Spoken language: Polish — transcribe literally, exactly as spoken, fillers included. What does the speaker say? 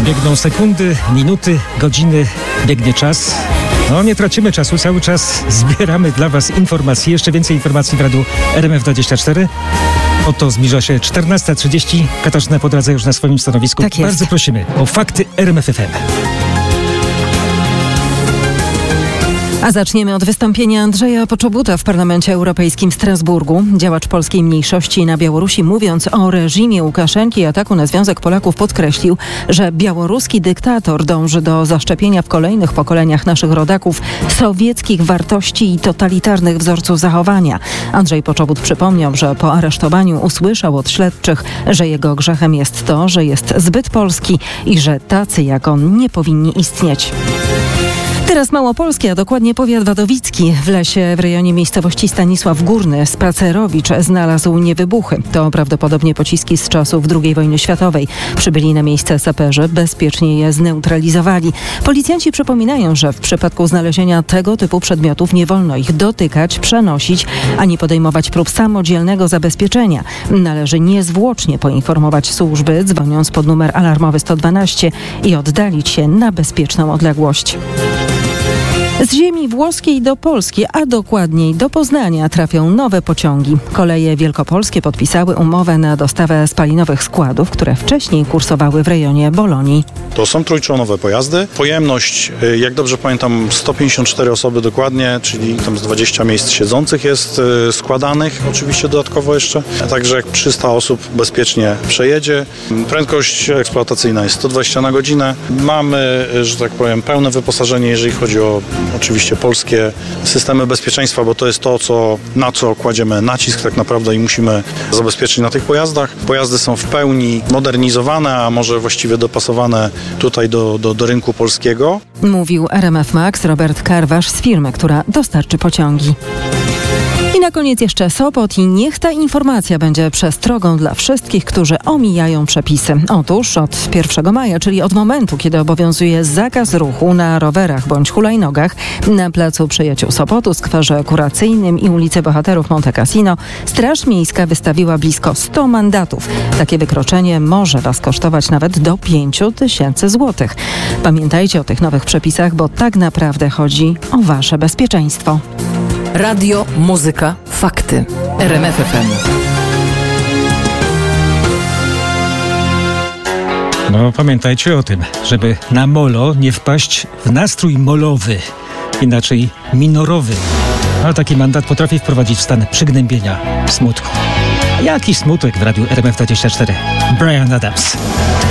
Biegną sekundy, minuty, godziny, biegnie czas. No nie tracimy czasu, cały czas zbieramy dla Was informacje. Jeszcze więcej informacji w radiu R M F dwadzieścia cztery. Oto zbliża się czternasta trzydzieści. Katarzyna Podradza już na swoim stanowisku. Tak jest. Bardzo prosimy o fakty R M F F M. A zaczniemy od wystąpienia Andrzeja Poczobuta w Parlamencie Europejskim w Strasburgu. Działacz polskiej mniejszości na Białorusi, mówiąc o reżimie Łukaszenki i ataku na Związek Polaków, podkreślił, że białoruski dyktator dąży do zaszczepienia w kolejnych pokoleniach naszych rodaków sowieckich wartości i totalitarnych wzorców zachowania. Andrzej Poczobut przypomniał, że po aresztowaniu usłyszał od śledczych, że jego grzechem jest to, że jest zbyt polski i że tacy jak on nie powinni istnieć. Teraz Małopolskie, a dokładnie powiat wadowicki. W lesie w rejonie miejscowości Stanisław Górny Spacerowicz znalazł niewybuchy. To prawdopodobnie pociski z czasów drugiej wojny światowej. Przybyli na miejsce saperzy, bezpiecznie je zneutralizowali. Policjanci przypominają, że w przypadku znalezienia tego typu przedmiotów nie wolno ich dotykać, przenosić, ani podejmować prób samodzielnego zabezpieczenia. Należy niezwłocznie poinformować służby, dzwoniąc pod numer alarmowy sto dwanaście i oddalić się na bezpieczną odległość. Z ziemi włoskiej do Polski, a dokładniej do Poznania trafią nowe pociągi. Koleje wielkopolskie podpisały umowę na dostawę spalinowych składów, które wcześniej kursowały w rejonie Bolonii. To są trójczołowe pojazdy. Pojemność, jak dobrze pamiętam, sto pięćdziesiąt cztery osoby dokładnie, czyli tam z dwadzieścia miejsc siedzących jest składanych, oczywiście dodatkowo jeszcze. Także jak trzysta osób bezpiecznie przejedzie. Prędkość eksploatacyjna jest sto dwadzieścia na godzinę. Mamy, że tak powiem, pełne wyposażenie, jeżeli chodzi o oczywiście polskie systemy bezpieczeństwa, bo to jest to, co, na co kładziemy nacisk tak naprawdę i musimy zabezpieczyć na tych pojazdach. Pojazdy są w pełni modernizowane, a może właściwie dopasowane tutaj do, do, do rynku polskiego. Mówił R M F Max Robert Karwasz z firmy, która dostarczy pociągi. I na koniec jeszcze Sopot i niech ta informacja będzie przestrogą dla wszystkich, którzy omijają przepisy. Otóż od pierwszego maja, czyli od momentu, kiedy obowiązuje zakaz ruchu na rowerach bądź hulajnogach na placu Przyjaciół Sopotu, skwerze Kuracyjnym i ulicy Bohaterów Monte Cassino, Straż Miejska wystawiła blisko sto mandatów. Takie wykroczenie może Was kosztować nawet do pięć tysięcy złotych. Pamiętajcie o tych nowych przepisach, bo tak naprawdę chodzi o Wasze bezpieczeństwo. Radio, muzyka, fakty. R M F F M. No pamiętajcie o tym, żeby na molo nie wpaść w nastrój molowy, inaczej minorowy. Ale taki mandat potrafi wprowadzić w stan przygnębienia, smutku. Jaki smutek w radiu R M F dwadzieścia cztery? Bryan Adams.